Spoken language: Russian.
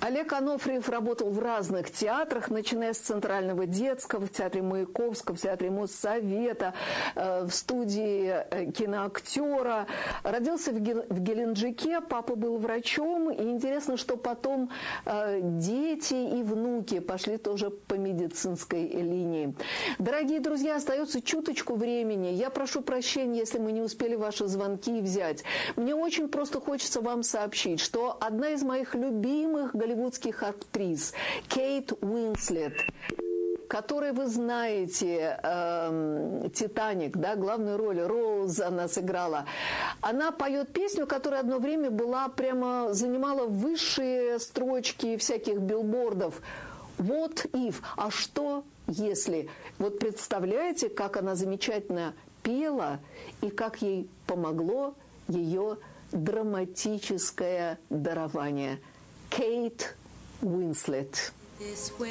Олег Анофриев работал в разных театрах, начиная с Центрального детского, в театре Маяковского, в театре Моссовета, в студии киноактера. Родился в Геленджике, папа был врачом. И интересно, что потом дети и внуки пошли тоже по медицинской линии. Дорогие друзья, остается чуточку времени. Я прошу прощения, если мы не успели ваши звонки взять. Мне очень просто хочется вам сообщить, что одна из моих любимых голливудских актрис Кейт Уинслет, которой вы знаете, «Титаник», да, главную роль Роуз она сыграла. Она поет песню, которая одно время была прямо занимала высшие строчки всяких билбордов. What if? А что если? Вот представляете, как она замечательно пела и как ей помогло ее драматическое дарование. Кейт Уинслет.